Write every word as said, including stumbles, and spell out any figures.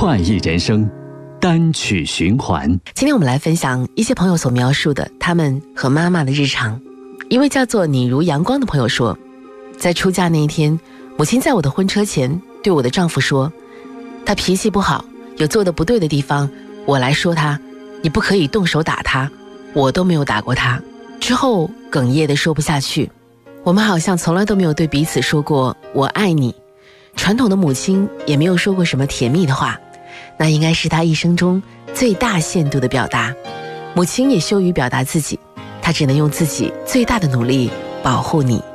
快意人生单曲循环。 今天我们来分享一些朋友所描述的他们和妈妈的日常。一位叫做你如阳光的朋友说，在出嫁那一天，母亲在我的婚车前对我的丈夫说，他脾气不好，有做的不对的地方，我来说他，你不可以动手打他，我都没有打过他。之后哽咽地说不下去，我们好像从来都没有对彼此说过我爱你，传统的母亲也没有说过什么甜蜜的话，那应该是她一生中最大限度的表达。母亲也羞于表达自己，她只能用自己最大的努力保护你。